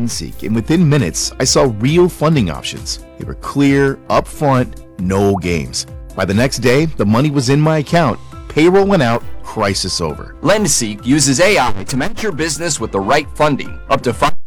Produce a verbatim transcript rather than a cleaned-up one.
LendSeek, and within minutes, I saw real funding options. They were clear, upfront, no games. By the next day, the money was in my account. Payroll went out, crisis over. LendSeek uses A I to match your business with the right funding, up to five